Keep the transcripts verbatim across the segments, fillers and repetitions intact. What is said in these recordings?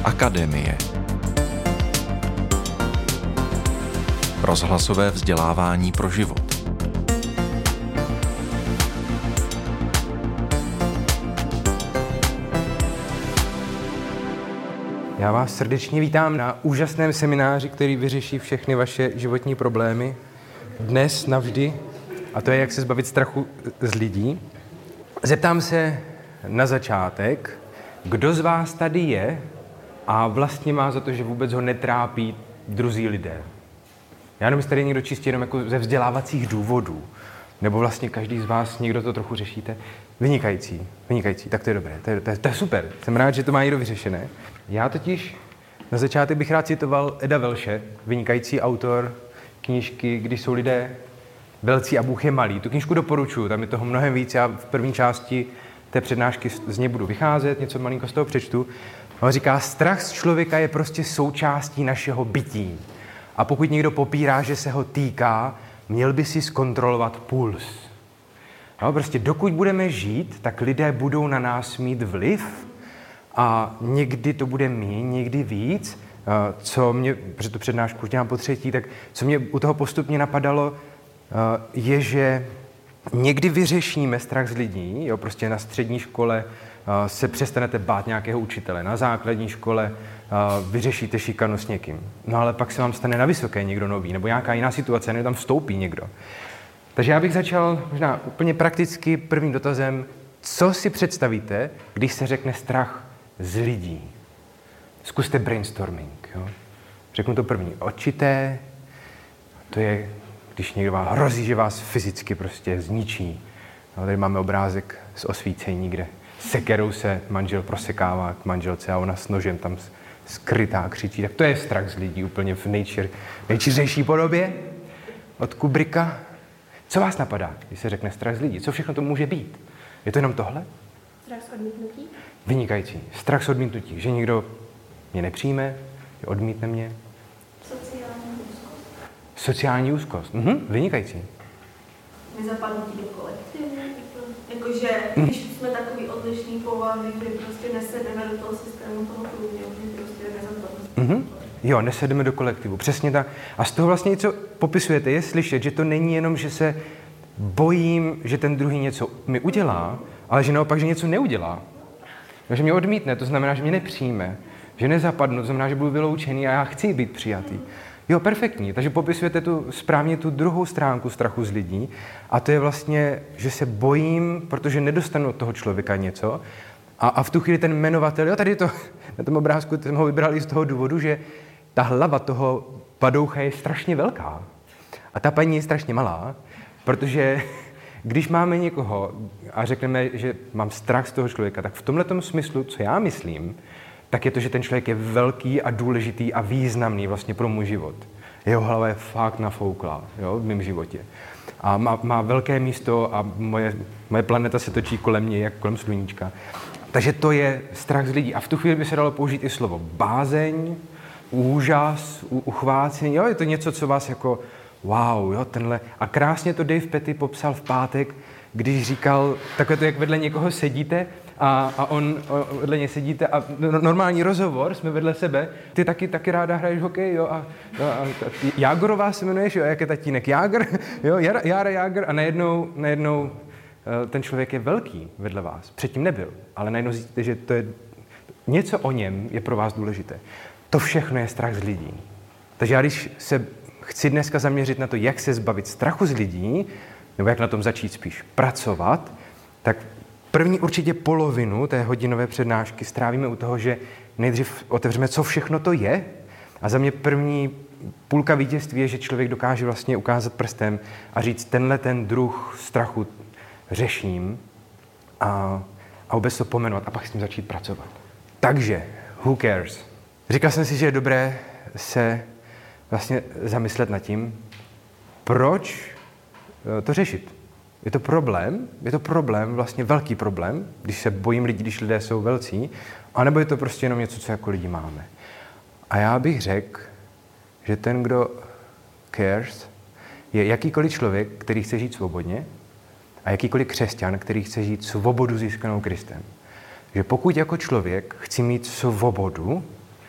Akademie. Rozhlasové vzdělávání pro život. Já vás srdečně vítám na úžasném semináři, který vyřeší všechny vaše životní problémy. Dnes navždy, a to je, jak se zbavit strachu z lidí. Zeptám se na začátek, kdo z vás tady je a vlastně má za to, že vůbec ho netrápí druzí lidé. Já nevím, jestli tady je někdo čistě jenom jako ze vzdělávacích důvodů, nebo vlastně každý z vás, někdo to trochu řešíte. Vynikající, vynikající, tak to je dobré, to je, to je, to je super. Jsem rád, že to má někdo vyřešené. Já totiž na začátek bych rád citoval Eda Welche, vynikající autor knížky Když jsou lidé velcí a Bůh je malý. Tu knížku doporučuji, tam je toho mnohem víc. Já v první části té přednášky z něj budu vycházet, něco malinko z toho přečtu. On říká, strach z člověka je prostě součástí našeho bytí. A pokud někdo popírá, že se ho týká, měl by si zkontrolovat puls. No, prostě dokud budeme žít, tak lidé budou na nás mít vliv a někdy to bude méně, někdy víc. Co mě, protože tu přednášku už dělám po třetí, tak co mě u toho postupně napadalo, je, že někdy vyřešíme strach z lidí, jo, prostě na střední škole se přestanete bát nějakého učitele, na základní škole vyřešíte šikanu s někým. No ale pak se vám stane na vysoké někdo nový, nebo nějaká jiná situace, nebo tam vstoupí někdo. Takže já bych začal možná úplně prakticky prvním dotazem, co si představíte, když se řekne strach z lidí. Zkuste brainstorming. Jo? Řeknu to první. Očité, to je, když někdo vám hrozí, že vás fyzicky prostě zničí. No, tady máme obrázek z osvícení, kde sekerou se manžel prosekává k manželce a ona s nožem tam skrytá křičí. Tak to je strach z lidí úplně v nejčir, nejčiřejší podobě od Kubricka. Co vás napadá, když se řekne strach z lidí? Co všechno to může být? Je to jenom tohle? Strach z odmítnutí. Vynikající. Strach z odmítnutí. Že někdo mě nepřijme, že odmítne mě. Sociální úzkost. Sociální úzkost. Mhm, vynikající. Nezapadnutí do kolektivu. Jakože, když jsme takový odlišný povahy, že prostě nesedeme do toho systému toho průměru, že prostě nezapadneme. Mhm. Jo, nesedeme do kolektivu. Přesně tak. A z toho vlastně něco popisujete, je slyšet, že to není jenom, že se bojím, že ten druhý něco mi udělá, ale že naopak, že něco neudělá. Že mě odmítne, to znamená, že mě nepřijme. Že nezapadnu, to znamená, že budu vyloučený a já chci být přijatý. Jo, perfektní. Takže popisujete tu správně tu druhou stránku strachu z lidí a to je vlastně, že se bojím, protože nedostanu od toho člověka něco a, a v tu chvíli ten jmenovatel, jo, tady to, na tom obrázku jsem ho vybral i z toho důvodu, že ta hlava toho padoucha je strašně velká a ta paní je strašně malá, protože když máme někoho a řekneme, že mám strach z toho člověka, tak v tomhletom smyslu, co já myslím, tak je to, že ten člověk je velký a důležitý a významný vlastně pro můj život. Jeho hlava je fakt nafouklá, jo, v mém životě. A má, má velké místo a moje, moje planeta se točí kolem mě, jak kolem sluníčka. Takže to je strach z lidí. A v tu chvíli by se dalo použít i slovo bázeň, úžas, uchvácení. Jo, je to něco, co vás jako wow, jo, tenhle. A krásně to Dave Petty popsal v pátek, když říkal, takové to, jak vedle někoho sedíte a, a on o, vedle něj sedíte a no, normální rozhovor, jsme vedle sebe, ty taky, taky ráda hraješ hokej, jo, a, a, a Jágorová se jmenuješ, jo, a jak je tatínek Jágr, jo, Jára Jágr a najednou, najednou ten člověk je velký vedle vás. Předtím nebyl, ale najednou zjistíte, že to je, něco o něm je pro vás důležité. To všechno je strach z lidí. Takže já když se chci dneska zaměřit na to, jak se zbavit strachu z lidí, nebo jak na tom začít spíš pracovat, tak první určitě polovinu té hodinové přednášky strávíme u toho, že nejdřív otevřeme, co všechno to je. A za mě první půlka vítězství je, že člověk dokáže vlastně ukázat prstem a říct, tenhle ten druh strachu řeším a, a vůbec to pomenovat a pak s tím začít pracovat. Takže, who cares? Říkal jsem si, že je dobré se vlastně zamyslet nad tím, proč to řešit. Je to problém, je to problém, vlastně velký problém, když se bojím lidí, když lidé jsou velcí, anebo je to prostě jenom něco, co jako lidi máme. A já bych řekl, že ten, kdo cares, je jakýkoliv člověk, který chce žít svobodně a jakýkoliv křesťan, který chce žít svobodu získanou Kristem. Že pokud jako člověk chci mít svobodu,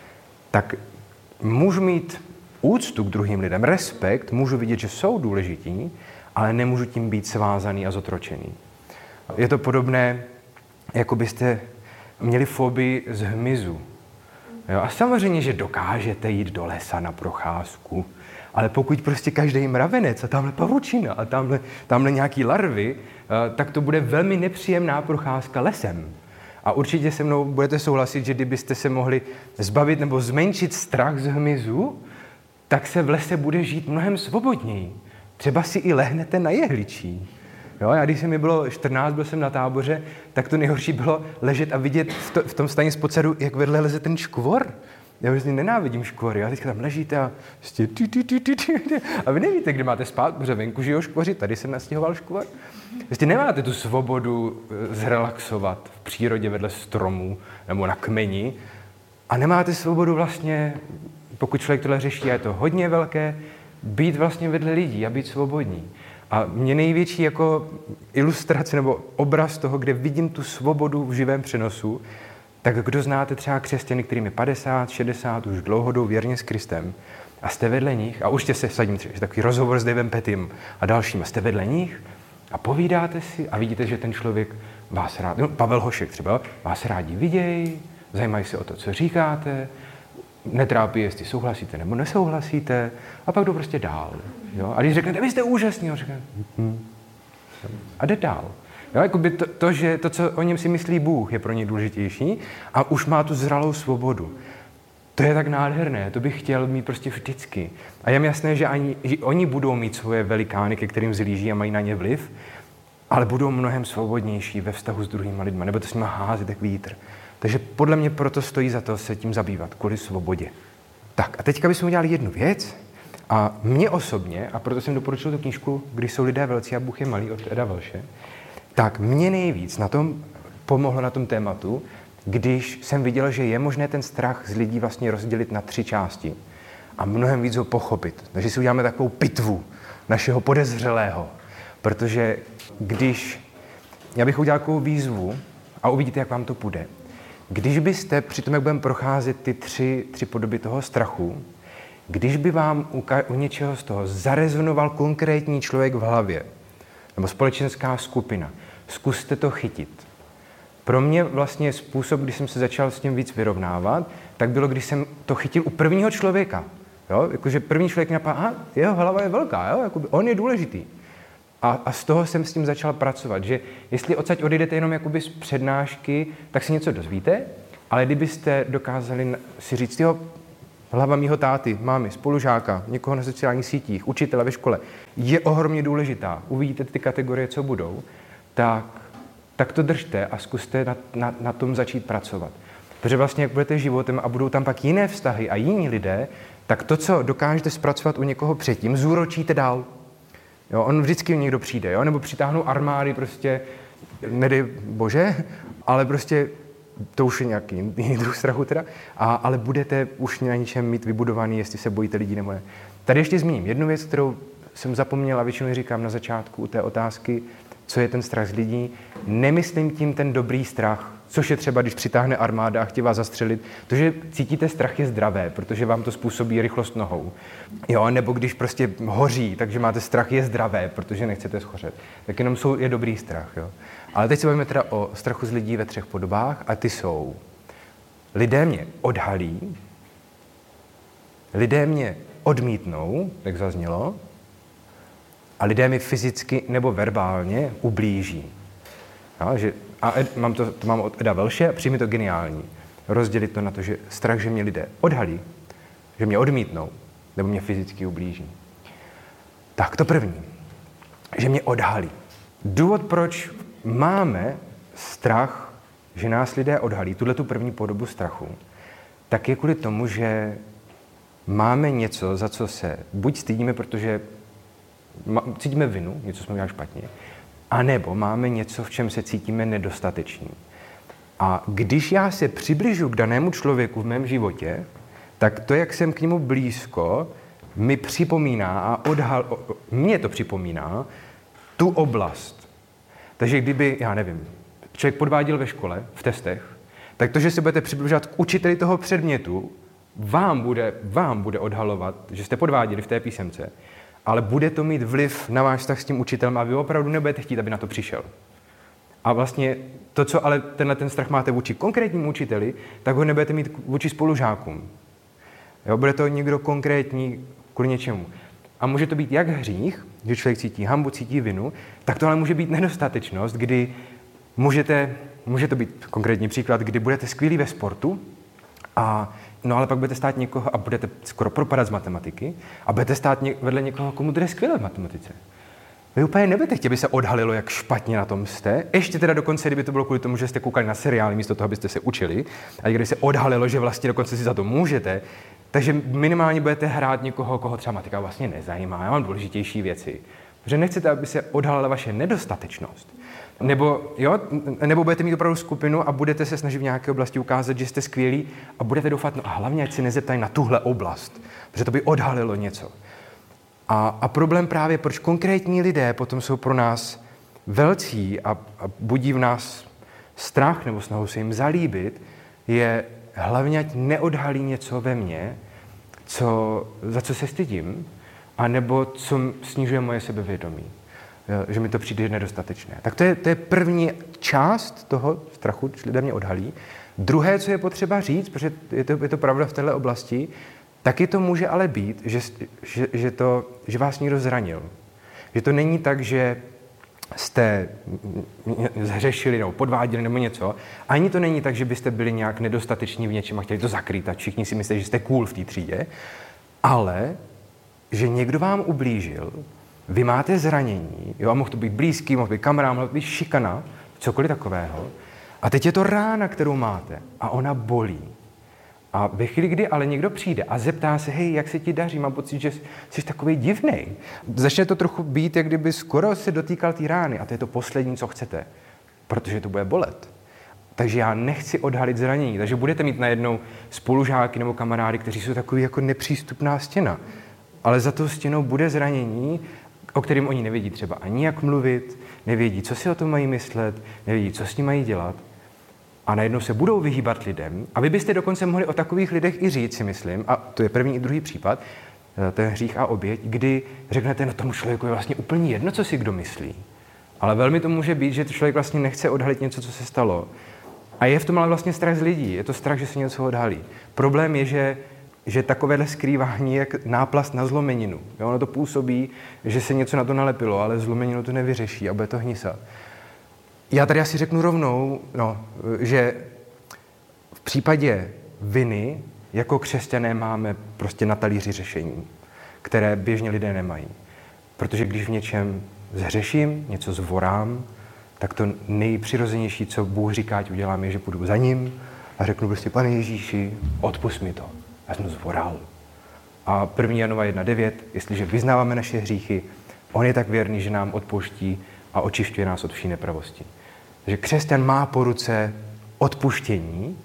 tak můžu mít úctu k druhým lidem, respekt, můžu vidět, že jsou důležití, ale nemůžu tím být svázaný a zotročený. Je to podobné, jako byste měli fobii z hmyzu. Jo, a samozřejmě, že dokážete jít do lesa na procházku, ale pokud prostě každý mravenec a tamhle pavučina a tamhle, tamhle nějaký larvy, tak to bude velmi nepříjemná procházka lesem. A určitě se mnou budete souhlasit, že kdybyste se mohli zbavit nebo zmenšit strach z hmyzu, tak se v lese bude žít mnohem svobodněji. Třeba si i lehnete na jehličí. Jo, já když se mi bylo čtrnáct, byl jsem na táboře, tak to nejhorší bylo ležet a vidět v, to, v tom stání spocadu, jak vedle leze ten škvor. Já vlastně nenávidím škvory. Já teďka tam ležíte a prostě ty, ty, ty, ty, ty, a vy nevíte, kde máte spát, protože venku žijou škvoři, tady jsem nastěhoval škvor. Vlastně nemáte tu svobodu zrelaxovat v přírodě vedle stromů nebo na kmeni a nemáte svobodu vlastně, pokud člověk tohle řeší, a je to hodně velké, být vlastně vedle lidí a být svobodní. A mě největší jako ilustrace nebo obraz toho, kde vidím tu svobodu v živém přenosu, tak kdo znáte třeba křesťany, kterým je padesát, šedesát, už dlouho jdou věrně s Kristem a jste vedle nich, a už jste se sadím třeba takový rozhovor s Davem Pettym a dalšíma, jste vedle nich a povídáte si a vidíte, že ten člověk vás rád, no, Pavel Hošek třeba, vás rádi vidějí, zajímají se o to, co říkáte, netrápí, jestli souhlasíte nebo nesouhlasíte, a pak jdou prostě dál. Jo? A když řeknete, vy jste úžasný, on řekne, hm. A jde dál. Jo? Jakoby to, to, že to, co o něm si myslí Bůh, je pro ně důležitější a už má tu zralou svobodu. To je tak nádherné, to bych chtěl mít prostě vždycky. A je mi jasné, že, ani, že oni budou mít svoje velikány, ke kterým zlíží a mají na ně vliv, ale budou mnohem svobodnější ve vztahu s druhýma lidma, nebo to s nimi házet jak vítr. Takže podle mě proto stojí za to se tím zabývat, kvůli svobodě. Tak a teďka bychom udělali jednu věc a mě osobně, a proto jsem doporučil tu knížku, Když jsou lidé velcí a Bůh je malý od Eda Welche, tak mě nejvíc na tom pomohlo na tom tématu, když jsem viděl, že je možné ten strach z lidí vlastně rozdělit na tři části a mnohem víc ho pochopit. Takže si uděláme takovou pitvu našeho podezřelého, protože když, já bych udělal takovou výzvu a uvidíte, jak vám to půjde. Když byste při tom, jak budeme procházet ty tři, tři podoby toho strachu, když by vám u, u něčeho z toho zarezonoval konkrétní člověk v hlavě, nebo společenská skupina, zkuste to chytit. Pro mě vlastně způsob, když jsem se začal s tím víc vyrovnávat, tak bylo, když jsem to chytil u prvního člověka. Jo? Jakože první člověk napadá, aha, jeho hlava je velká, jo? Jakoby on je důležitý. A, a z toho jsem s tím začal pracovat, že jestli odsaď odejdete jenom jakoby z přednášky, tak si něco dozvíte, ale kdybyste dokázali si říct, jo, hlava mýho táty, mámy, spolužáka, někoho na sociálních sítích, učitele ve škole, je ohromně důležitá, uvidíte ty kategorie, co budou, tak, tak to držte a zkuste na, na, na tom začít pracovat. Protože vlastně, jak budete životem a budou tam pak jiné vztahy a jiní lidé, tak to, co dokážete zpracovat u někoho předtím, zúročíte dál. Jo, on vždycky někdo přijde, jo? Nebo přitáhnou armády, prostě, nedej bože, ale prostě to už je nějaký jiný druh strachu teda, a, ale budete už na ničem mít vybudovaný, jestli se bojíte lidí nebo ne. Tady ještě zmíním jednu věc, kterou jsem zapomněl a většinou říkám na začátku u té otázky, co je ten strach z lidí. Nemyslím tím ten dobrý strach, což je třeba, když přitáhne armáda a chtějí vás zastřelit. To, že cítíte strach, je zdravé, protože vám to způsobí rychlost nohou. Jo, nebo když prostě hoří, takže máte strach, je zdravé, protože nechcete schořet. Tak jenom jsou, je dobrý strach. Jo. Ale teď se bavíme teda o strachu z lidí ve třech podobách a ty jsou. Lidé mě odhalí, lidé mě odmítnou, jak zaznělo, a lidé mi fyzicky nebo verbálně ublíží. Jo, že, a Ed, mám to, to mám od Eda Welche a přijmi to geniální. Rozdělit to na to, že strach, že mě lidé odhalí, že mě odmítnou, nebo mě fyzicky ublíží. Tak to první, že mě odhalí. Důvod, proč máme strach, že nás lidé odhalí, tuhle tu první podobu strachu, tak je kvůli tomu, že máme něco, za co se buď stydíme, protože cítíme vinu, něco jsme udělali špatně, anebo máme něco, v čem se cítíme nedostateční. A když já se přibližu k danému člověku v mém životě, tak to, jak jsem k němu blízko, mi připomíná a odhal, mě to připomíná tu oblast. Takže kdyby, já nevím, člověk podváděl ve škole, v testech, tak to, že se budete přibližovat k učiteli toho předmětu, vám bude, vám bude odhalovat, že jste podváděli v té písemce, ale bude to mít vliv na váš vztah s tím učitelem a vy opravdu nebudete chtít, aby na to přišel. A vlastně to, co ale tenhle ten strach máte vůči konkrétnímu učiteli, tak ho nebudete mít vůči spolužákům. Jo, bude to někdo konkrétní kvůli něčemu. A může to být jak hřích, že člověk cítí hanbu, cítí vinu, tak to ale může být nedostatečnost, kdy můžete, může to být konkrétní příklad, kdy budete skvělí ve sportu, a, no ale pak budete stát někoho a budete skoro propadat z matematiky a budete stát ně, vedle někoho, komu to jde skvěle v matematice. Vy úplně nebudete chtít, aby se odhalilo, jak špatně na tom jste. Ještě teda dokonce, kdyby to bylo kvůli tomu, že jste koukali na seriály místo toho, abyste se učili, a kdyby se odhalilo, že vlastně dokonce si za to můžete, takže minimálně budete hrát někoho, koho třeba matika vlastně nezajímá. Já mám důležitější věci. Protože nechcete, aby se odhalila vaše nedostatečnost. Nebo, jo, nebo budete mít opravdu skupinu a budete se snažit v nějaké oblasti ukázat, že jste skvělí a budete doufat, no a hlavně, ať si nezeptají na tuhle oblast, protože to by odhalilo něco. A, a problém právě, proč konkrétní lidé potom jsou pro nás velcí a, a budí v nás strach nebo snahu se jim zalíbit, je hlavně, ať neodhalí něco ve mně, co, za co se stydím, anebo co snižuje moje sebevědomí. Že mi to přijde nedostatečné. Tak to je, to je první část toho strachu, že lidé mě odhalí. Druhé, co je potřeba říct, protože je to, je to pravda v této oblasti, taky to může ale být, že, že, že, to, že vás někdo zranil. Že to není tak, že jste zhřešili nebo podváděli nebo něco. Ani to není tak, že byste byli nějak nedostateční v něčem a chtěli to zakrýt a všichni si myslí, že jste cool v té třídě, ale že někdo vám ublížil, vy máte zranění, jo, a mohl to být blízký, mohl to být kamarád, mohl to být šikana, cokoliv takového. A teď je to rána, kterou máte a ona bolí. A ve chvíli, kdy ale někdo přijde a zeptá se, hej, jak se ti daří, mám pocit, že jsi takový divnej. Začne to trochu být, jak kdyby skoro se dotýkal té rány a to je to poslední, co chcete, protože to bude bolet. Takže já nechci odhalit zranění, takže budete mít najednou spolužáky nebo kamarády, kteří jsou takový jako nepřístupná stěna. Ale za tou stěnou bude zranění, o kterém oni nevědí třeba ani jak mluvit, nevědí, co si o tom mají myslet, nevědí, co s ním mají dělat. A najednou se budou vyhýbat lidem. A vy byste dokonce mohli o takových lidech i říct, si myslím, a to je první i druhý případ, ten hřích a oběť, kdy řeknete, no tomu člověku je vlastně úplně jedno, co si kdo myslí. Ale velmi to může být, že člověk vlastně nechce odhalit něco, co se stalo. A je v tom ale vlastně strach z lidí. Je to strach, že se něco odhalí. Problém je, že že takovéhle skrývání je jak náplast na zlomeninu. Jo, ono to působí, že se něco na to nalepilo, ale zlomeninu to nevyřeší a bude to hnisat. Já tady asi řeknu rovnou, no, že v případě viny jako křesťané máme prostě na talíři řešení, které běžně lidé nemají. Protože když v něčem zhřeším, něco zvorám, tak to nejpřirozenější, co Bůh říká, ať udělám, je, že půjdu za ním a řeknu prostě, Pane Ježíši, odpusť mi to. Já jsem zvoral. A první Janova jedna devět, jestliže vyznáváme naše hříchy, on je tak věrný, že nám odpouští a očišťuje nás od vší nepravosti. Takže křesťan má po ruce odpuštění.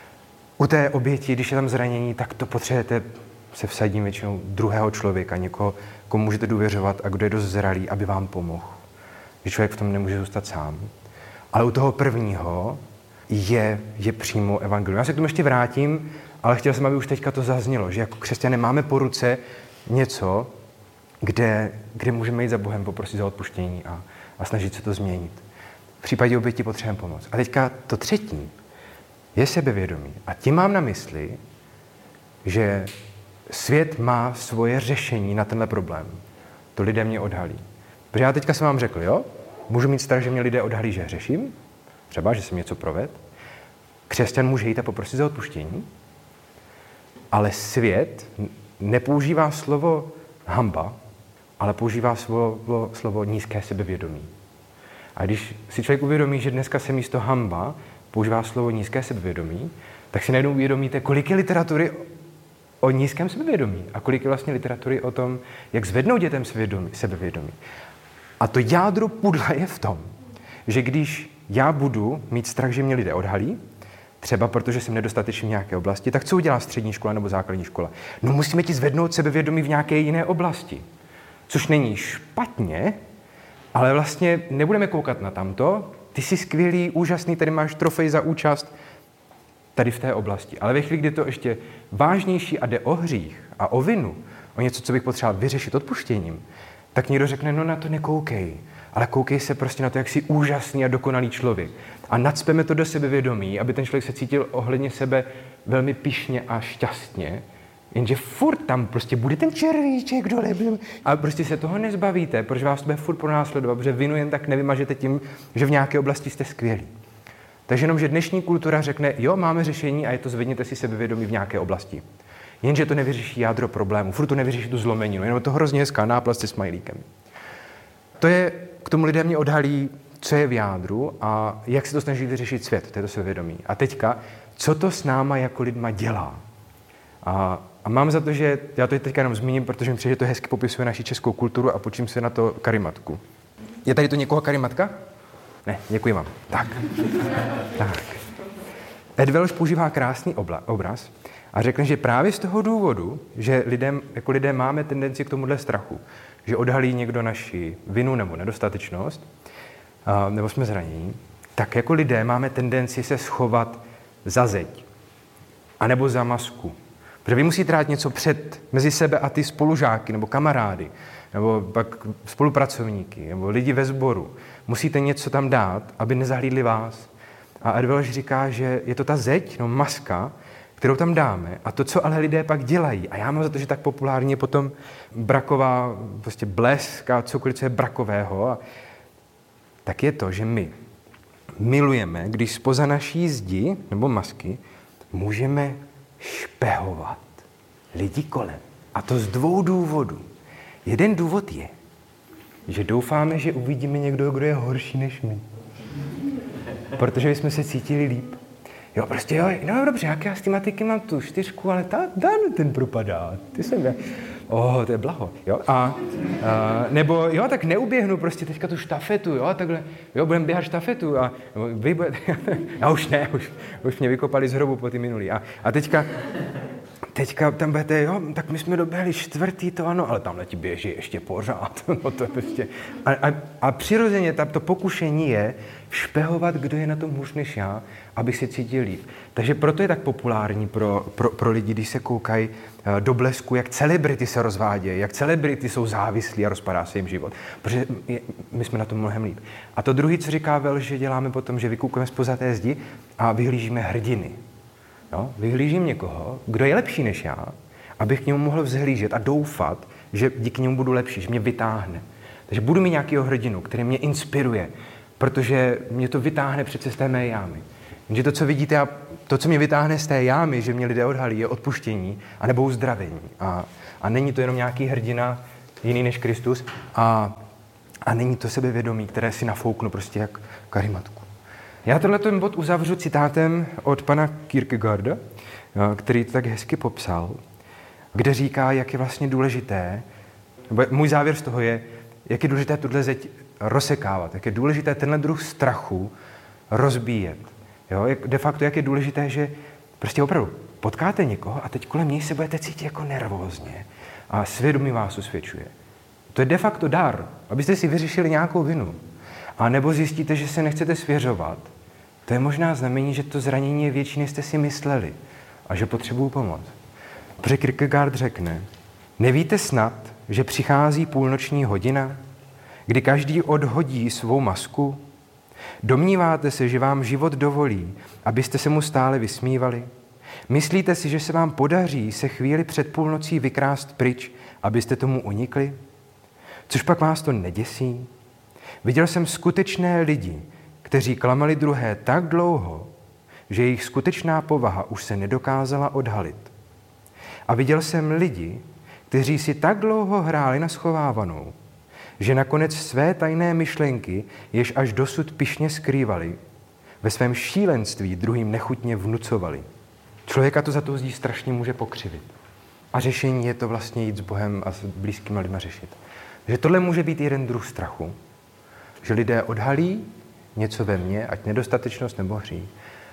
U té oběti, když je tam zranění, tak to potřebujete se vsadím většinou druhého člověka, někoho, komu můžete důvěřovat a kdo je dost zralý, aby vám pomohl. Že člověk v tom nemůže zůstat sám. Ale u toho prvního je, je přímo evangelium. Já se k tomu ještě vrátím, ale chtěl jsem, aby už teďka to zaznělo, že jako křesťané máme po ruce něco, kde, kde můžeme jít za Bohem, poprosit za odpuštění a, a snažit se to změnit. V případě oběti potřebujeme pomoc. A teďka to třetí je sebevědomí. A tím mám na mysli, že svět má svoje řešení na tenhle problém. To lidé mě odhalí. Protože já teďka jsem vám řekl, jo, můžu mít strach, že mě lidé odhalí, že hřeším, třeba, že jsem něco proved. Křesťan může jít a poprosit za odpuštění, ale svět nepoužívá slovo hanba, ale používá slovo, slovo nízké sebevědomí. A když si člověk uvědomí, že dneska se místo hanba používá slovo nízké sebevědomí, tak si najednou uvědomíte, kolik je literatury o nízkém sebevědomí a kolik je vlastně literatury o tom, jak zvednout dětem sebevědomí. A to jádro pudla je v tom, že když já budu mít strach, že mě lidé odhalí, třeba protože jsem nedostatečný v nějaké oblasti, tak co udělá střední škola nebo základní škola? No musíme ti zvednout sebevědomí v nějaké jiné oblasti. Což není špatně, ale vlastně nebudeme koukat na tamto. Ty jsi skvělý, úžasný, tady máš trofej za účast. tady v té oblasti. Ale ve chvíli, kdy to ještě vážnější a jde o hřích a o vinu, o něco, co bych potřeboval vyřešit odpuštěním, tak někdo řekne, no na to nekoukej, ale koukej se prostě na to, jak jsi úžasný a dokonalý člověk. A nacpeme to do sebevědomí, aby ten člověk se cítil ohledně sebe velmi pyšně a šťastně, jenže furt tam prostě bude ten červíček dole. A prostě se toho nezbavíte, protože vás to bude furt pronásledovat, protože vinu jen tak nevymažete tím, že v nějaké oblasti jste skvělí. Takže jenom, že dnešní kultura řekne, jo, máme řešení a je to zvedněte si sebevědomí v nějaké oblasti. Jenže to nevyřeší jádro problému, furt to nevyřeší tu zlomeninu, jenom to hrozně hezká náplast se smajlíkem. To je, k tomu lidé mě odhalí, co je v jádru a jak se to snaží vyřešit svět, to je to sebevědomí. A teďka, co to s náma jako lidma dělá. A, a mám za to, že, já to teďka jenom zmíním, protože mi přijde, že to hezky popisuje naši českou kulturu a počím se na to karimatku. Je tady to někoho karimatka? Ne, děkuji vám. Tak. tak. Ed Welch používá krásný obla, obraz a řekne, že právě z toho důvodu, že lidem, jako lidé máme tendenci k tomuhle strachu, že odhalí někdo naši vinu nebo nedostatečnost, a, nebo jsme zranění, tak jako lidé máme tendenci se schovat za zeď, anebo za masku. Protože vy musíte dát něco před mezi sebe a ty spolužáky, nebo kamarády, nebo pak spolupracovníky, nebo lidi ve sboru. Musíte něco tam dát, aby nezahlídli vás. A Ed Welch říká, že je to ta zeď, no maska, kterou tam dáme. A to, co ale lidé pak dělají, a já mám za to, že tak populárně potom braková, prostě blesk a cokoliv, co je brakového, a tak je to, že my milujeme, když spoza naší zdi nebo masky můžeme špehovat lidi kolem. A to z dvou důvodů. Jeden důvod je, že doufáme, že uvidíme někdo, kdo je horší než my. Protože jsme se cítili líp. Jo, prostě jo, no dobře, jak já s těma tyky mám tu čtyřku, ale ta, Dan ten propadá. Ty jsem já. Oh, to je blaho, jo. A, a nebo jo, tak neuběhnu prostě teďka tu štafetu, jo, takhle, jo, budeme běhat štafetu a vy budete, já už ne, už, už mě vykopali z hrobu po ty minulý. A, a teďka, teďka tam budete, jo, tak my jsme doběhli čtvrtý, to ano, ale tamhle ti běží ještě pořád, no to je prostě. A, a, a přirozeně tam to pokušení je špehovat, kdo je na tom hůř než já, abych se cítil líp. Takže proto je tak populární pro, pro, pro lidi, když se koukají do blesku, jak celebrity se rozvádějí, jak celebrity jsou závislí a rozpadá se jim život. Protože my jsme na tom mnohem líp. A to druhý, co říká Welch, že děláme potom, že vykoukujeme zpoza té zdi a vyhlížíme hrdiny. Jo? Vyhlížím někoho, kdo je lepší než já, abych k němu mohl vzhlížet a doufat, že díky němu budu lepší, že mě vytáhne. Takže budu mít nějakého hrdinu, který mě inspiruje, protože mě to vytáhne přece z té mé jámy. Jenže to, co vidíte, a to, co mě vytáhne z té jámy, že mě lidé odhalí, je odpuštění anebo uzdravení. A, a není to jenom nějaký hrdina jiný než Kristus a, a není to sebevědomí, které si nafouknu prostě jak karimatku. Já tenhle bod uzavřu citátem od pana Kierkegaarda, který to tak hezky popsal, kde říká, jak je vlastně důležité, nebo můj závěr z toho je, jak je důležité tuhle zeď rozsekávat, jak je důležité tenhle druh strachu rozbíjet. Jo, de facto, jak je důležité, že prostě opravdu potkáte někoho a teď kolem něj se budete cítit jako nervózně a svědomí vás usvědčuje. To je de facto dar, abyste si vyřešili nějakou vinu. A nebo zjistíte, že se nechcete svěřovat. To je možná znamení, že to zranění je větší, než jste si mysleli a že potřebuju pomoc. Protože Kierkegaard řekne, nevíte snad, že přichází půlnoční hodina, kdy každý odhodí svou masku? Domníváte se, že vám život dovolí, abyste se mu stále vysmívali? Myslíte si, že se vám podaří se chvíli před půlnocí vykrást pryč, abyste tomu unikli? Což pak vás to neděsí? Viděl jsem skutečné lidi, kteří klamali druhé tak dlouho, že jejich skutečná povaha už se nedokázala odhalit. A viděl jsem lidi, kteří si tak dlouho hráli na schovávanou, že nakonec své tajné myšlenky, jež až dosud pyšně skrývali, ve svém šílenství druhým nechutně vnucovali. Člověka to za to zdí strašně může pokřivit. A řešení je to vlastně jít s Bohem a s blízkými lidmi řešit. Že tohle může být jeden druh strachu, že lidé odhalí něco ve mně, ať nedostatečnost nebo hřích,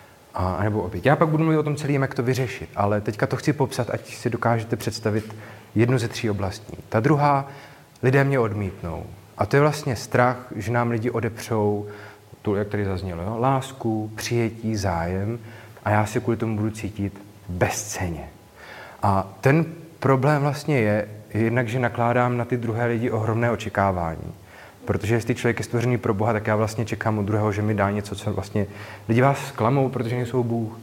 a nebo opět. Já pak budu mluvit o tom celým, jak to vyřešit, ale teďka to chci popsat, ať si dokážete představit jednu ze tří oblastí. Ta druhá, lidé mě odmítnou. A to je vlastně strach, že nám lidi odepřou tu, jak tady zaznělo, jo? Lásku, přijetí, zájem, a já se kvůli tomu budu cítit bezcenně. A ten problém vlastně je jednak, že nakládám na ty druhé lidi ohromné očekávání. Protože jestli člověk je stvořený pro Boha, tak já vlastně čekám od druhého, že mi dá něco, co vlastně lidi vás zklamou, protože nejsou Bůh.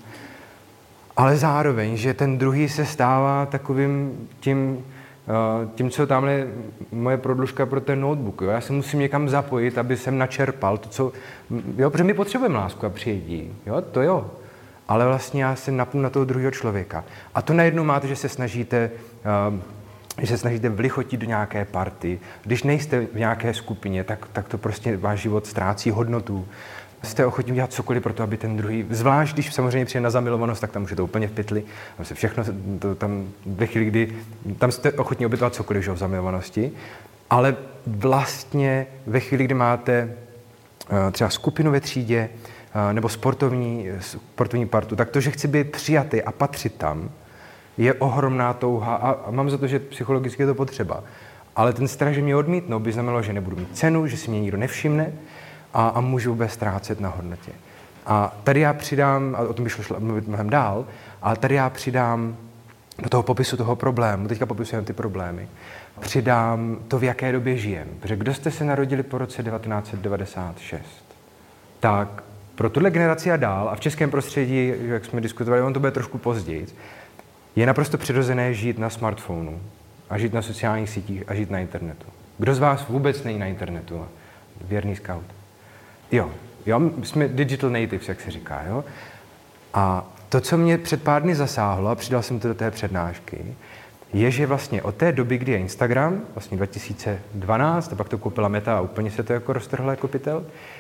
Ale zároveň, že ten druhý se stává takovým tím, tím, co tamhle je moje prodlužka pro ten notebook. Jo? Já se musím někam zapojit, aby jsem načerpal to, co... Jo, protože my potřebujeme lásku a přijetí. Jo, to jo. Ale vlastně já se napnu na toho druhého člověka. A to najednou máte, že se snažíte... Když se snažíte vlichotit do nějaké party, když nejste v nějaké skupině, tak, tak to prostě váš život ztrácí hodnotu. Jste ochotní dělat cokoliv pro to, aby ten druhý, zvlášť když samozřejmě přijde na zamilovanost, tak tam už je to úplně v pytli. Tam se všechno, to, tam ve chvíli, kdy tam jste ochotní obětovat cokoliv, že, v zamilovanosti, ale vlastně ve chvíli, kdy máte uh, třeba skupinu ve třídě uh, nebo sportovní, sportovní partu, tak to, že chci být přijatý a patřit tam, je ohromná touha a, a mám za to, že psychologicky je to potřeba. Ale ten strach, že mě odmítnou, by znamenalo, že nebudu mít cenu, že si mě nikdo nevšimne a, a můžu vůbec ztrácet na hodnotě. A tady já přidám, a o tom by šlo mluvit mnohem dál, ale tady já přidám do toho popisu toho problému, teďka popisujeme ty problémy, přidám to, v jaké době žijem. Protože kdo jste se narodili po roce devatenáct set devadesát šest, tak pro tuhle generaci a dál, a v českém prostředí, jak jsme diskutovali, on to bude trošku později, je naprosto přirozené žít na smartphonu a žít na sociálních sítích a žít na internetu. Kdo z vás vůbec není na internetu? Věrný scout. Jo, jo, jsme digital natives, jak se říká, jo. A to, co mě před pár dny zasáhlo, a přidal jsem to do té přednášky, je, že vlastně od té doby, kdy je Instagram, vlastně dva tisíce dvanáct, a pak to koupila Meta a úplně se to jako roztrhlo jako pytel,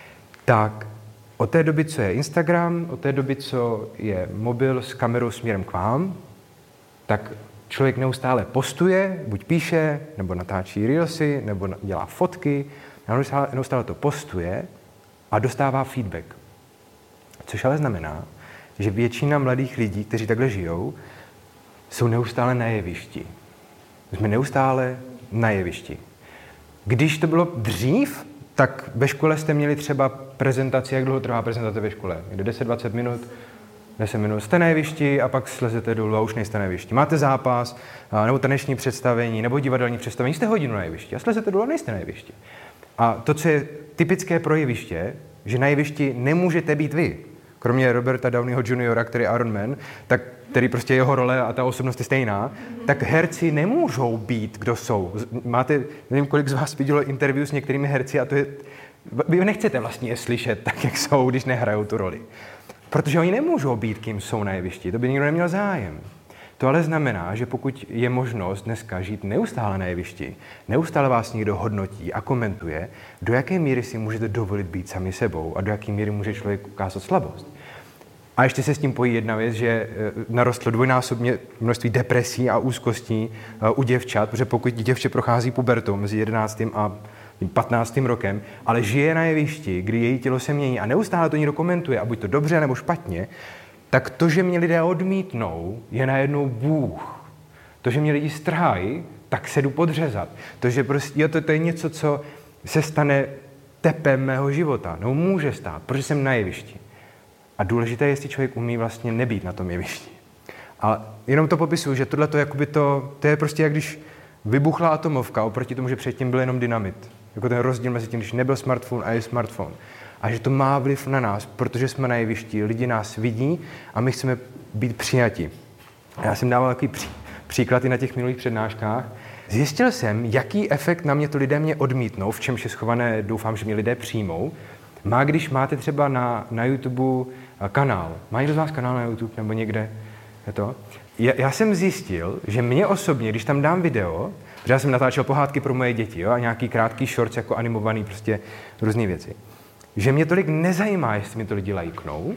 tak od té doby, co je Instagram, od té doby, co je mobil s kamerou směrem k vám, tak člověk neustále postuje, buď píše, nebo natáčí reelsy, nebo dělá fotky, neustále, neustále to postuje a dostává feedback. Což ale znamená, že většina mladých lidí, kteří takhle žijou, jsou neustále na jevišti. Jsme neustále na jevišti. Když to bylo dřív, tak ve škole jste měli třeba prezentaci, jak dlouho trvá prezentace ve škole? deset dvacet minut, deset minut jste na jevišti a pak slezete dolů a už nejste na jevišti. Máte zápas, nebo taneční představení, nebo divadelní představení, jste hodinu na jevišti a slezete dolů a nejste na jevišti. A to, co je typické pro jeviště, že na jevišti nemůžete být vy. Kromě Roberta Downeyho juniora, který je Iron Man, tak který prostě jeho role a ta osobnost je stejná, tak herci nemůžou být, kdo jsou. Máte, nevím, kolik z vás vidělo interview s některými herci a to je, vy nechcete vlastně je slyšet tak, jak jsou, když nehrajou tu roli. Protože oni nemůžou být, kým jsou na jevišti, to by nikdo neměl zájem. To ale znamená, že pokud je možnost dneska žít neustále na jevišti, neustále vás někdo hodnotí a komentuje, do jaké míry si můžete dovolit být sami sebou a do jaké míry může člověk ukázat slabost. A ještě se s tím pojí jedna věc, že narostlo dvojnásobně množství depresí a úzkostí u děvčat, protože pokud děvče prochází pubertou mezi jedenáctým a patnáctým rokem, ale žije na jevišti, kdy její tělo se mění a neustále to někdo komentuje, a buď to dobře nebo špatně, tak to, že mě lidé odmítnou, je najednou Bůh. To, že mě lidi strhají, tak se jdu podřezat. To, že prostě, jo, to, to je něco, co se stane tepem mého života. No může stát, protože jsem na jevišti. A důležité je, jestli člověk umí vlastně nebýt na tom jevišti. A jenom to popisuju, že tohle to, jakoby to, to je prostě jak když vybuchla atomovka oproti tomu, že předtím byl jenom dynamit. Jako ten rozdíl mezi tím, když nebyl smartphone a je smartphone. A že to má vliv na nás, protože jsme na jevišti, lidi nás vidí a my chceme být přijati. Já jsem dával takový pří, příklad i na těch minulých přednáškách. Zjistil jsem, jaký efekt na mě to lidé mě odmítnou, v čemž je schované, doufám, že mě lidé přijmou, má, když máte třeba na, na YouTube kanál. Má někdo z vás kanál na YouTube nebo někde? Je to? Já, já jsem zjistil, že mě osobně, když tam dám video, protože já jsem natáčel pohádky pro moje děti, jo, a nějaký krátký shorts jako animovaný, prostě různé věci, že mě tolik nezajímá, jestli mi to lidi lajknou,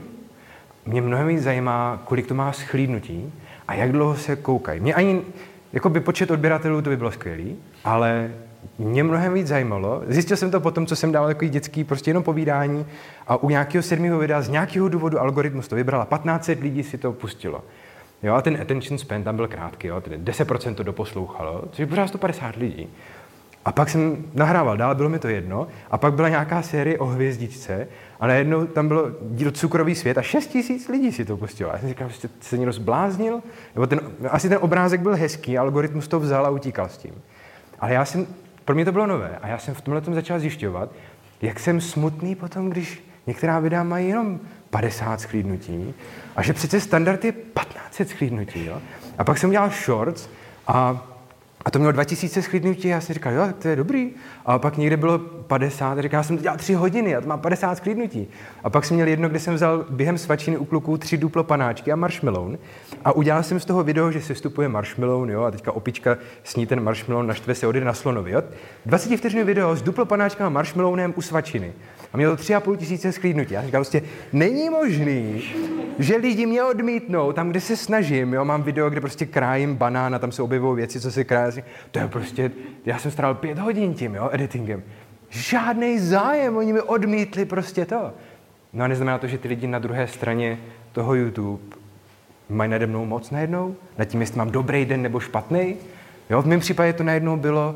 mě mnohem víc zajímá, kolik to má schlídnutí a jak dlouho se koukají. Mě ani, jako by počet odběratelů, to by bylo skvělý, ale mě mnohem víc zajímalo, zjistil jsem to potom, co jsem dával takový dětský prostě jenom povídání a u nějakého sedmého videa z nějakého důvodu algoritmus to vybral a patnáct set lidí si to pustilo. Jo, a ten attention span tam byl krátký, jo, tedy deset procent to doposlouchalo, což je pořád sto padesát lidí. A pak jsem nahrával dál, bylo mi to jedno. A pak byla nějaká série o hvězdičce a najednou tam bylo díl Cukrový svět a šest tisíc lidí si to pustilo. Já jsem říkal, že se někdo zbláznil. Nebo ten, asi ten obrázek byl hezký, algoritmus to vzal a utíkal s tím. Ale já jsem, pro mě to bylo nové a já jsem v tomhle tom začal zjišťovat, jak jsem smutný potom, když některá videa mají jenom padesát shlídnutí a že přece standard je patnáct set shlídnutí. Jo? A pak jsem udělal shorts a A to mělo dva tisíce shlídnutí a já jsem říkal, jo, tak to je dobrý. A pak někde bylo padesát a říkal, já jsem to dělal tři hodiny a to má padesát shlídnutí. A pak jsem měl jedno, kde jsem vzal během svačiny u kluků tři duplo panáčky a marshmallow. A udělal jsem z toho video, že se vstupuje marshmallow, jo, a teďka opička sní ten marshmallow, naštve se, odjede na slonovi, jo. dvacetivteřinový video s duplo panáčkem a marshmallowem u svačiny. A mělo to tři a půl tisíce shlídnutí. Já jsem říkal, prostě není možný, že lidi mě odmítnou tam, kde se snažím, jo, mám video, kde prostě krájím banán a tam se objevují věci, co se krájí. To je prostě, já jsem strávil pět hodin tím, jo, editingem. Žádnej zájem, oni mi odmítli prostě to. No a neznamená to, že ty lidi na druhé straně toho YouTube mají nade mnou moc najednou? Nad tím, jestli mám dobrý den nebo špatný? Jo, v mém případě to najednou bylo,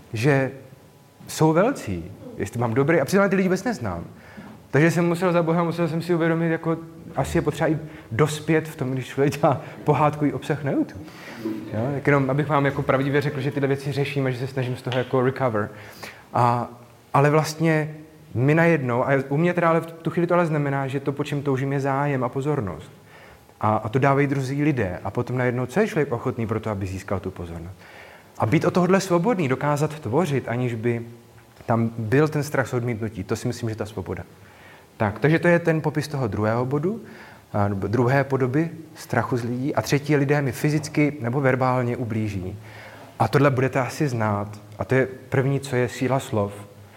že jsou velcí, jestli mám dobrý, a přitom ty lidi vůbec neznám. Takže jsem musel za Boha, musel jsem si uvědomit, jako asi je potřeba i dospět v tom, když člověk dělá pohádkový obsah na YouTube. Jo? Tak jenom, abych vám jako pravdivě řekl, že tyhle věci řeším a že se snažím z toho jako recover. A, ale vlastně my najednou, a u mě teda ale v tu chvíli to ale znamená, že to, po čem toužím, je zájem a pozornost. A, a to dávají druzí lidé. A potom najednou, co je člověk ochotný pro to, aby získal tu pozornost. A být od tohohle svobodný, dokázat tvořit, aniž by tam byl ten strach z odmítnutí, to si myslím, že ta svoboda. Tak, takže to je ten popis toho druhého bodu, nebo druhé podoby strachu z lidí. A třetí, lidé mi fyzicky nebo verbálně ublíží. A tohle budete asi znát. A to je první, co je síla slov.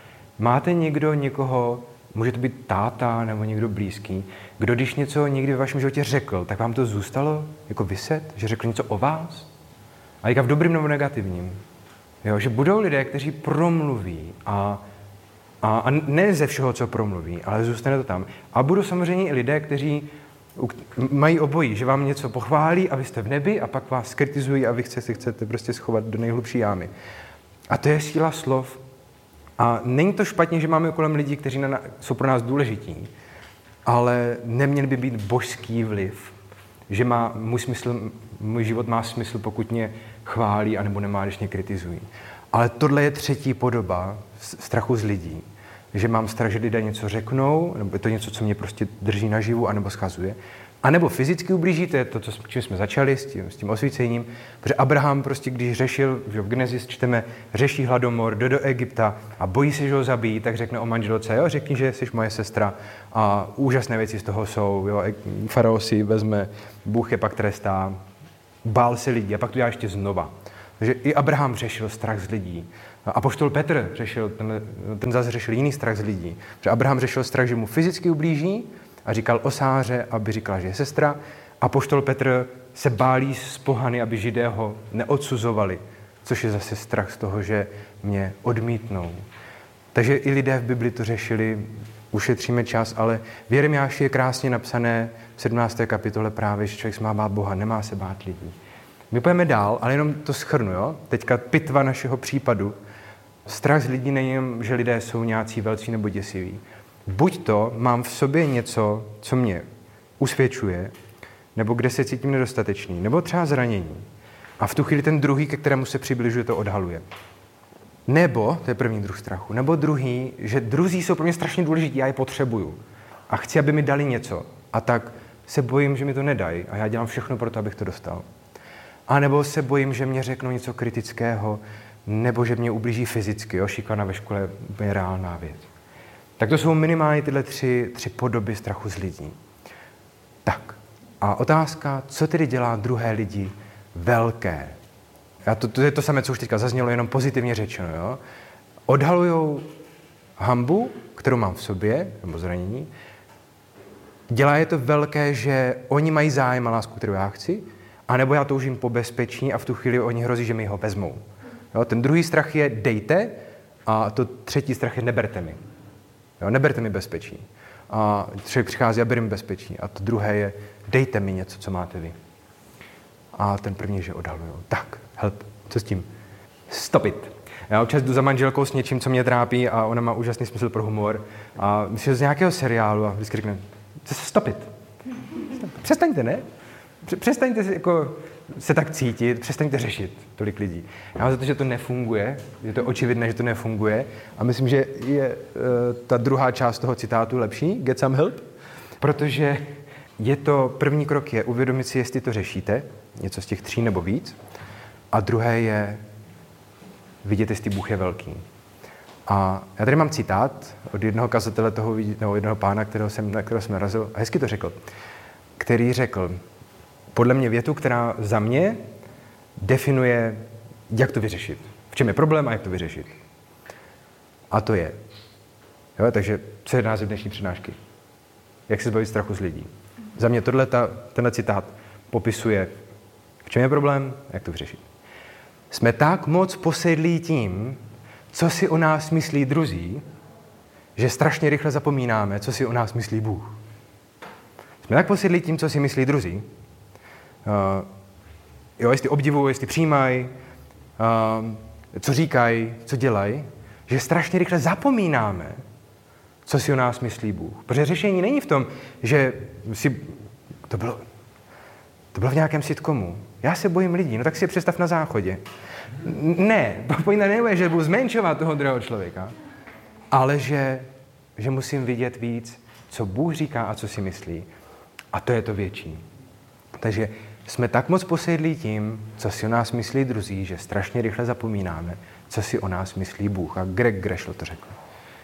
Máte někdo, někoho, může to být táta nebo někdo blízký, kdo když něco někdy ve vašem životě řekl, tak vám to zůstalo jako viset, že řekl něco o vás? A jak v dobrým nebo negativním. Jo, že budou lidé, kteří promluví a A, a ne ze všeho, co promluví, ale zůstane to tam. A budou samozřejmě i lidé, kteří mají obojí, že vám něco pochválí a vy jste v nebi a pak vás kritizují a vy chce, si chcete prostě schovat do nejhlubší jámy. A to je síla slov. A není to špatně, že máme kolem lidí, kteří na, jsou pro nás důležití, ale neměl by být božský vliv. Že má, můj, smysl, můj život má smysl, pokud mě chválí, anebo nemá, když mě kritizují. Ale tohle je třetí podoba strachu z lidí. Že mám strach, že lidé něco řeknou, nebo je to něco, co mě prostě drží naživu, anebo schazuje. A nebo fyzicky ublíží, to je to, co, čím jsme začali s tím, s tím osvícením. Protože Abraham prostě, když řešil, že v Genesis čteme, řeší hladomor, jde do Egypta a bojí se, že ho zabijí, tak řekne o manželce, jo, řekni, že jsi moje sestra a úžasné věci z toho jsou, jo, farao si vezme, Bůh je pak trestá, bál se lidí a pak to dělá ještě znova. Takže i Abraham řešil strach z lidí. Apoštol Petr řešil, ten, ten zase řešil jiný strach z lidí. Protože Abraham řešil strach, že mu fyzicky ublíží a říkal o Sáře, aby říkala, že je sestra. Apoštol Petr se bálí z pohany, aby Židé ho neodsuzovali, což je zase strach z toho, že mě odmítnou. Takže i lidé v Bibli to řešili, ušetříme čas, ale v Jeremiáši je krásně napsané v sedmnácté kapitole právě, že člověk se má bát Boha, nemá se bát lidí. My pojeme dál, ale jenom to shrnu, jo? Teďka pitva našeho případu. Strach z lidí není jen, že lidé jsou nějací velcí nebo děsiví. Buď to mám v sobě něco, co mě usvědčuje, nebo kde se cítím nedostatečný, nebo třeba zranění. A v tu chvíli ten druhý, ke kterému se přibližuje, to odhaluje. Nebo, to je první druh strachu, nebo druhý, že druzí jsou pro mě strašně důležití, já je potřebuju. A chci, aby mi dali něco. A tak se bojím, že mi to nedají. A já dělám všechno pro to, abych to dostal. A nebo se bojím, že mě řeknou něco kritického, nebo že mě ublíží fyzicky. Jo? Šikana ve škole je reálná věc. Tak to jsou minimálně tyhle tři, tři podoby strachu z lidí. Tak. A otázka, co tedy dělá druhé lidi velké? A to, to je to samé, co už teďka zaznělo, jenom pozitivně řečeno. Jo? Odhalujou hanbu, kterou mám v sobě, nebo zranění. Dělá je to velké, že oni mají zájem a lásku, kterou já chci, a nebo já toužím po bezpečí a v tu chvíli oni hrozí, že mi ho vezmou. Jo? Ten druhý strach je dejte a to třetí strach je neberte mi. Jo? Neberte mi bezpečí. A člověk přichází a bere mi bezpečí. A to druhé je dejte mi něco, co máte vy. A ten první, že odhalujou. Tak, help, co s tím? Stop it. Já občas jdu za manželkou s něčím, co mě trápí a ona má úžasný smysl pro humor. A myslím, z nějakého seriálu a vždycky řekne, stop it. Přestaňte, ne? Přestaňte se, jako, se tak cítit, přestaňte řešit tolik lidí. Já mám za to, že to nefunguje, že to je očividné, že to nefunguje. A myslím, že je uh, ta druhá část toho citátu lepší, get some help, protože je to, první krok je uvědomit si, jestli to řešíte, něco z těch tří nebo víc. A druhé je vidět, jestli Bůh je velký. A já tady mám citát od jednoho kazatele toho, nebo jednoho pána, kterého jsem, na kterého jsem narazil, a hezky to řekl, který řekl, podle mě větu, která za mě definuje, jak to vyřešit. V čem je problém a jak to vyřešit. A to je. Jo, takže co je název dnešní přednášky? Jak se zbavit strachu z lidí. Za mě tohle, ta, tenhle citát popisuje, v čem je problém a jak to vyřešit. Jsme tak moc posedlí tím, co si o nás myslí druzí, že strašně rychle zapomínáme, co si o nás myslí Bůh. Jsme tak posedlí tím, co si myslí druzí, uh, jo, jestli obdivují, jestli přijímají, uh, co říkají, co dělají, že strašně rychle zapomínáme, co si o nás myslí Bůh. Protože řešení není v tom, že si... To bylo, to bylo v nějakém sitcomu. Já se bojím lidí, no tak si je představ na záchodě. Ne, pointa nebude, že budu zmenšovat toho druhého člověka, ale že, že musím vidět víc, co Bůh říká a co si myslí. A to je to větší. Takže jsme tak moc posedlí tím, co si o nás myslí druzí, že strašně rychle zapomínáme, co si o nás myslí Bůh. A Greg Grešlo to řekl.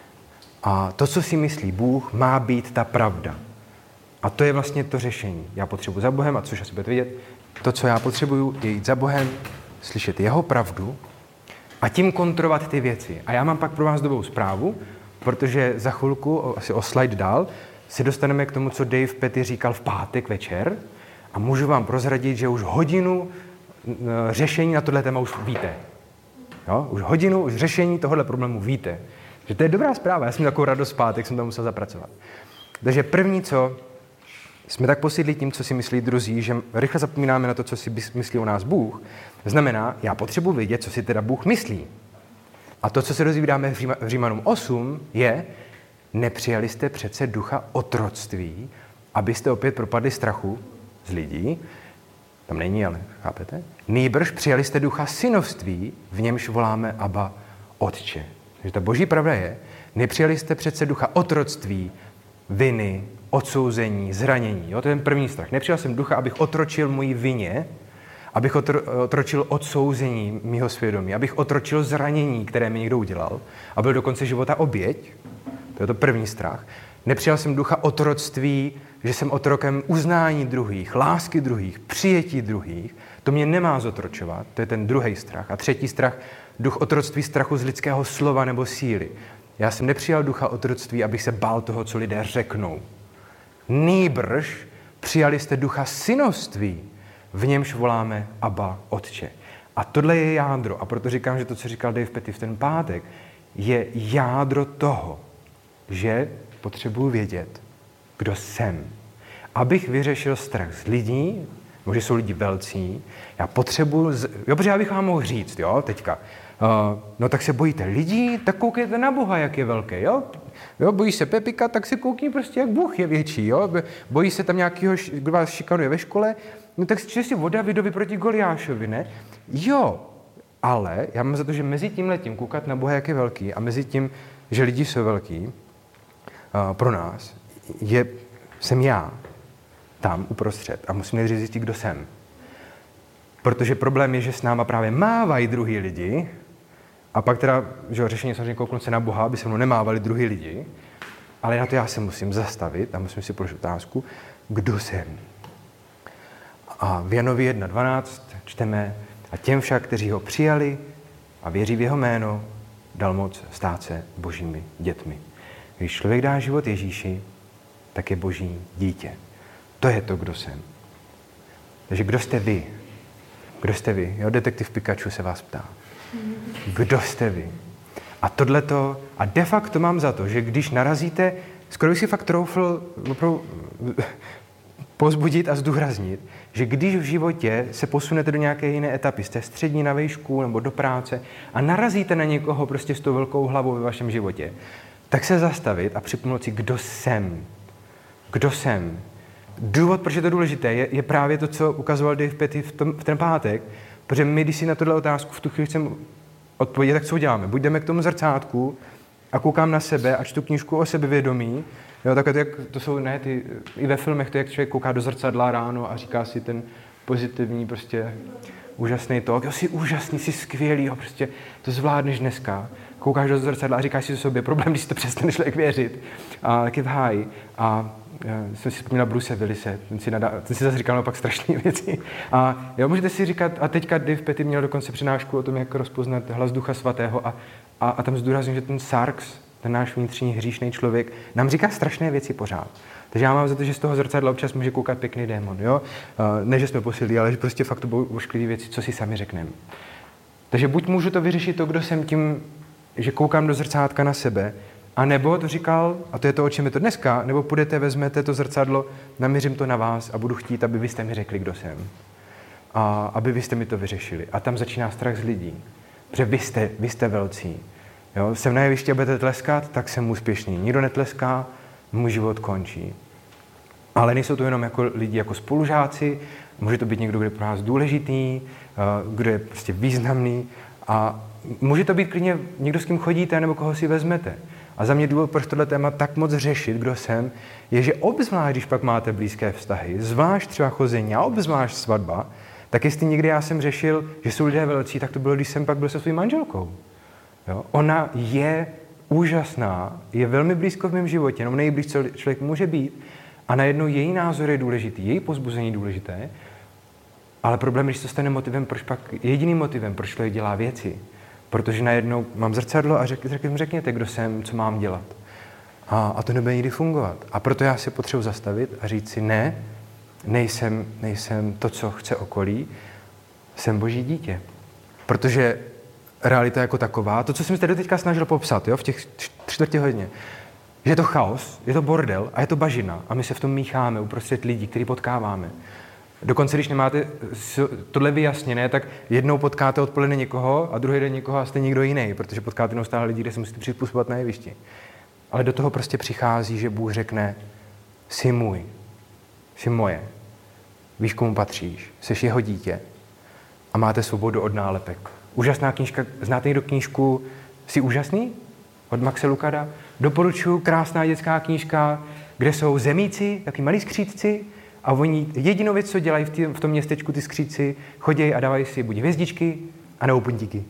A to, co si myslí Bůh, má být ta pravda. A to je vlastně to řešení. Já potřebuji za Bohem, a což asi budete vidět, to, co já potřebuju, je jít za Bohem, slyšet jeho pravdu a tím kontrolovat ty věci. A já mám pak pro vás dobrou zprávu, protože za chvilku, asi o slide dál, se dostaneme k tomu, co Dave Petty říkal v pátek večer a můžu vám prozradit, že už hodinu řešení na tohle téma už víte. Jo? Už hodinu už řešení tohohle problému víte. Že to je dobrá zpráva. Já jsem měl takovou radost v pátek, jsem to musel zapracovat. Takže první, co jsme tak posedlí tím, co si myslí druzí, že rychle zapomínáme na to, co si myslí o nás Bůh, znamená, já potřebuji vědět, co si teda Bůh myslí. A to, co se dozvídáme v Římanům osm, je, nepřijali jste přece ducha otroctví, abyste opět propadli strachu z lidí. Tam není, ale chápete? Nýbrž přijali jste ducha synovství, v němž voláme Abba, Otče. Takže ta boží pravda je, nepřijali jste přece ducha otroctví, viny, odsouzení, zranění. Jo? To je ten první strach. Nepřijal jsem ducha, abych otročil moji vině, abych otro, otročil odsouzení mýho svědomí, abych otročil zranění, které mi někdo udělal a byl do konce života oběť. To je to první strach. Nepřijal jsem ducha otroctví, že jsem otrokem uznání druhých, lásky druhých, přijetí druhých. To mě nemá zotročovat. To je ten druhý strach. A třetí strach, duch otroctví, strachu z lidského slova nebo síly. Já jsem nepřijal ducha otroctví, abych se bál toho, co lidé řeknou. Nýbrž přijali jste ducha synovství, v němž voláme Abba, Otče. A tohle je jádro. A proto říkám, že to, co říkal Dave Petty v ten pátek, je jádro toho, že potřebuji vědět, kdo jsem. Abych vyřešil strach z lidí, možná jsou lidi velcí, já potřebuji, z... jo, protože já bych vám mohl říct, jo, teďka, uh, no tak se bojíte lidí, tak koukejte na Boha, jak je velký, jo. Jo, bojí se Pepika, tak si koukni prostě, jak Bůh je větší, jo. Bojí se tam nějakého, kdo vás šikanuje ve škole, no tak si si o Davidovi proti Goliášovi, ne? Jo, ale já mám za to, že mezi tím letím koukat na Boha, jak je velký, a mezi tím, že lidi jsou velký, uh, pro nás, je, jsem já tam uprostřed a musím nejdřív zjistit, kdo jsem. Protože problém je, že s náma právě mávají druhý lidi a pak teda, že řešení samozřejmě kouknout se na Boha, aby se mnou nemávali druhý lidi, ale na to já se musím zastavit a musím si položit otázku, kdo jsem. A v Janovi jedna dvanáct čteme, a těm však, kteří ho přijali a věří v jeho jméno, dal moc stát se božími dětmi. Když člověk dá život Ježíši, tak je boží dítě. To je to, kdo jsem. Takže kdo jste vy? Kdo jste vy? Jo, detektiv Pikachu se vás ptá. Kdo jste vy? A tohleto, a de facto mám za to, že když narazíte, skoro bych si fakt troufl, opravdu, pozbudit a zdůraznit, že když v životě se posunete do nějaké jiné etapy, z té střední na výšku nebo do práce a narazíte na někoho prostě s tou velkou hlavou ve vašem životě, tak se zastavit a připomenout si, kdo jsem. Kdo jsem. Důvod, proč je to důležité, je, je právě to, co ukazoval Dave Petty v, tom, v ten pátek, protože my, když si na tuhle otázku v tu chvíli chceme odpovědět, tak co uděláme? Buď jdeme k tomu zrcátku a koukám na sebe a čtu knížku o sebevědomí. Jo, takhle to, jak, to jsou, ne, ty, i ve filmech, to jak člověk kouká do zrcadla ráno a říká si ten pozitivní, prostě úžasný tok. Jo, jsi úžasný, jsi skvělý, jo, prostě to zvládneš dneska. Koukáš do zrcadla a říkáš si sobě, problém, když si to přestane člověk věřit. A taky v háji. A já jsem si vzpomněl Bruce Willise, ten si, nadá, ten si zase říkal naopak strašné věci. A jo, můžete si říkat, a teďka Dave Petty měl dokonce přednášku o tom, jak rozpoznat hlas Ducha Svatého a, a, a tam zdůraznil, že ten sarx, ten náš vnitřní hříšný člověk, nám říká strašné věci pořád. Takže já mám za to, že z toho zrcadla občas může koukat pěkný démon, jo? Ne, že jsme posilí, ale že prostě fakt to budou ošklivý věci, co si sami řekneme. Takže buď můžu to vyřešit to, kdo jsem tím, že koukám do zrcátka na sebe, a nebo to říkal, a to je to, o čem je to dneska, nebo půjdete, vezmete to zrcadlo, namířím to na vás a budu chtít, aby vy jste mi řekli, kdo jsem. A aby vy jste mi to vyřešili. A tam začíná strach z lidí. Protože vy jste, vy jste velcí. Jo? Jsem na jevišti a budete tleskat, tak jsem úspěšný. Nikdo netleská, můj život končí. Ale nejsou to jenom jako lidi, jako spolužáci, může to být někdo, kdo je pro nás důležitý, kdo je prostě významný. A může to být klidně někdo, s kým chodíte, nebo koho si vezmete. A za mě důvod, proč tohle téma tak moc řešit, kdo jsem, je, že obzvlášť, když pak máte blízké vztahy, zvlášť třeba chození a obzvlášť svatba, tak jestli někdy já jsem řešil, že jsou lidé velcí, tak to bylo, když jsem pak byl se svou manželkou. Jo? Ona je úžasná, je velmi blízko v mém životě, jenom nejblíž, co člověk může být, a najednou její názor je důležitý, její povzbuzení důležité, ale problém, když to stane motivem, proč pak, jediným motivem, proč člověk dělá věci. Protože najednou mám zrcadlo a řek, řek, řekněte, kdo jsem, co mám dělat. A, a to nebude nikdy fungovat. A proto já si potřebuji zastavit a říct si, ne, nejsem, nejsem to, co chce okolí, jsem Boží dítě. Protože realita jako taková, to, co jsem se tady teďka snažil popsat, jo, v těch čtvrtě hodině, že je to chaos, je to bordel a je to bažina a my se v tom mícháme uprostřed lidí, který potkáváme. Dokonce, když nemáte tohle vyjasněné, tak jednou potkáte odpoledne někoho a druhý den někoho a jste někdo jiný, protože potkáte neustále lidi, kde se musíte přizpůsobovat na jevišti. Ale do toho prostě přichází, že Bůh řekne, jsi můj, jsi moje, víš, komu patříš, jsi jeho dítě a máte svobodu od nálepek. Úžasná knížka, znáte někdo knížku Jsi úžasný? Od Maxe Lucada. Doporučuji, krásná dětská knížka, kde jsou zemíci, taky malí skřídci, a oni jedinou věc, co dělají v, tý, v tom městečku ty skřídci, chodí a dávají si buď hvězdičky, anebo puntíky.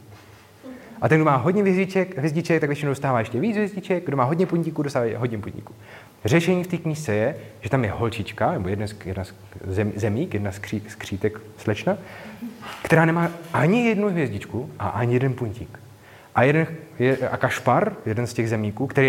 A ten, kdo má hodně hvězdiček, hvězdiček, tak většinou dostává ještě víc hvězdiček, kdo má hodně puntíků, dostává hodně puntíků. Řešení v té knížce je, že tam je holčička, nebo jedna z, jedna z zem, zemík, jedna z kří, skřítek slečna, která nemá ani jednu hvězdičku a ani jeden puntík. A, jeden, je, a Kašpar, jeden z těch zemíků, který